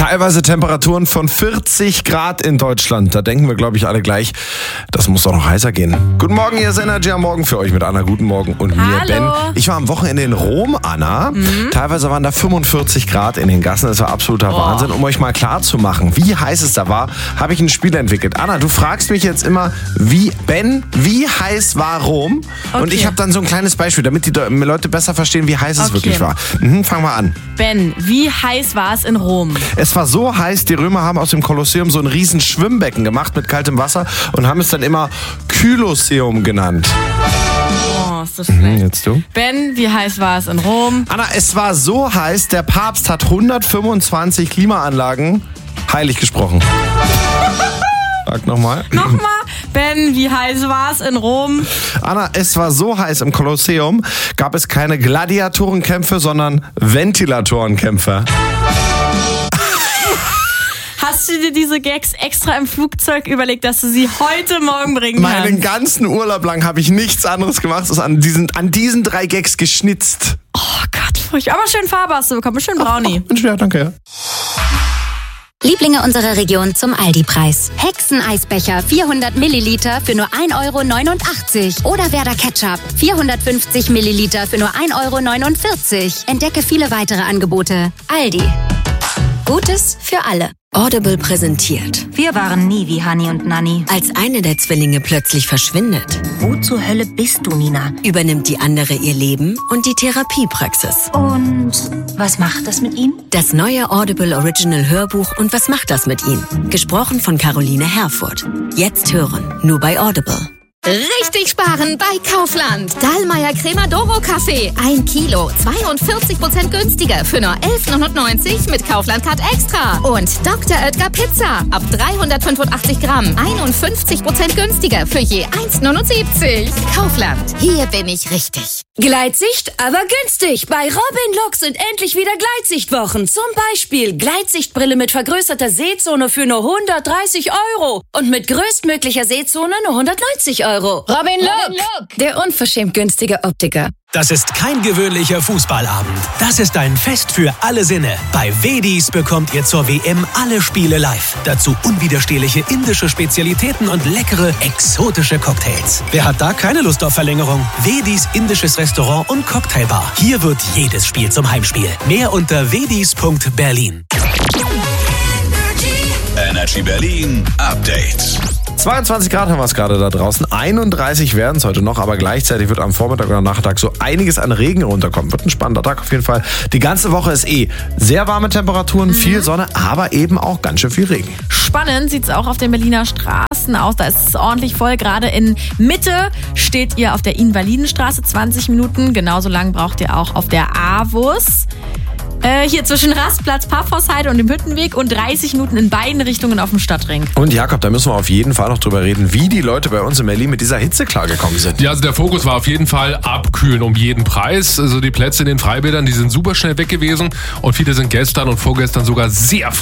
Teilweise Temperaturen von 40 Grad in Deutschland. Da denken wir, glaube ich, alle gleich, das muss doch noch heißer gehen. Guten Morgen, hier ist Energy am Morgen für euch mit Anna. Guten Morgen und mir, Ben. Ich war am Wochenende in Rom, Anna. Teilweise waren da 45 Grad in den Gassen. Das war absoluter Wahnsinn. Um euch mal klar zu machen, wie heiß es da war, habe ich ein Spiel entwickelt. Anna, du fragst mich jetzt immer, wie heiß war Rom? Okay. Und ich habe dann so ein kleines Beispiel, damit die Leute besser verstehen, wie heiß es wirklich war. Fang mal an. Ben, wie heiß war es in Rom? Es war so heiß, die Römer haben aus dem Kolosseum so ein riesen Schwimmbecken gemacht mit kaltem Wasser und haben es dann immer Kylosseum genannt. Oh, ist das schlecht. Jetzt du? Ben, wie heiß war es in Rom? Anna, es war so heiß, der Papst hat 125 Klimaanlagen heilig gesprochen. Sag nochmal. Nochmal. Ben, wie heiß war es in Rom? Anna, es war so heiß im Kolosseum, gab es keine Gladiatorenkämpfe, sondern Ventilatorenkämpfe. Hast du dir diese Gags extra im Flugzeug überlegt, dass du sie heute Morgen bringen kannst? Meinen ganzen Urlaub lang habe ich nichts anderes gemacht, als an diesen 3 Gags geschnitzt. Oh Gott, furchtbar. Aber schön Farbe hast du bekommen, schön Brownie. Ja, danke. Lieblinge unserer Region zum Aldi-Preis. Hexeneisbecher 400 Milliliter für nur 1,89 €. Oder Werder Ketchup 450 Milliliter für nur 1,49 €. Entdecke viele weitere Angebote. Aldi. Gutes für alle. Audible präsentiert. Wir waren nie wie Hani und Nanni. Als eine der Zwillinge plötzlich verschwindet, Wo zur Hölle bist du, Nina? übernimmt die andere ihr Leben und die Therapiepraxis. Und was macht das mit ihm? Das neue Audible Original Hörbuch und was macht das mit ihm? Gesprochen von Caroline Herfurth. Jetzt hören, nur bei Audible. Richtig sparen bei Kaufland. Dallmayr Cremodoro Kaffee. 1 Kilo, 42% günstiger für nur 11,99 € mit Kaufland Card Extra. Und Dr. Oetker Pizza. Ab 385 Gramm. 51% günstiger für je 1,79 €. Kaufland. Hier bin ich richtig. Gleitsicht, aber günstig. Bei Robin Look sind endlich wieder Gleitsichtwochen. Zum Beispiel Gleitsichtbrille mit vergrößerter Sehzone für nur 130 € und mit größtmöglicher Sehzone nur 190 €. Robin Look. Der unverschämt günstige Optiker. Das ist kein gewöhnlicher Fußballabend. Das ist ein Fest für alle Sinne. Bei Wedis bekommt ihr zur WM alle Spiele live. Dazu unwiderstehliche indische Spezialitäten und leckere, exotische Cocktails. Wer hat da keine Lust auf Verlängerung? Wedis indisches Restaurant und Cocktailbar. Hier wird jedes Spiel zum Heimspiel. Mehr unter wedis.berlin. Energy Berlin Update. 22 Grad haben wir es gerade da draußen. 31 werden es heute noch, aber gleichzeitig wird am Vormittag oder Nachmittag so einiges an Regen runterkommen. Wird ein spannender Tag auf jeden Fall. Die ganze Woche ist sehr warme Temperaturen, viel Sonne, aber eben auch ganz schön viel Regen. Spannend sieht es auch auf den Berliner Straßen aus. Da ist es ordentlich voll. Gerade in Mitte steht ihr auf der Invalidenstraße 20 Minuten. Genauso lang braucht ihr auch auf der AWUS. Hier zwischen Rastplatz, Paphos-Heide und dem Hüttenweg und 30 Minuten in beiden Richtungen auf dem Stadtring. Und Jakob, da müssen wir auf jeden Fall noch drüber reden, wie die Leute bei uns in Berlin mit dieser Hitze klargekommen sind. Ja, also der Fokus war auf jeden Fall abkühlen um jeden Preis. Also die Plätze in den Freibädern, die sind super schnell weg gewesen und viele sind gestern und vorgestern sogar sehr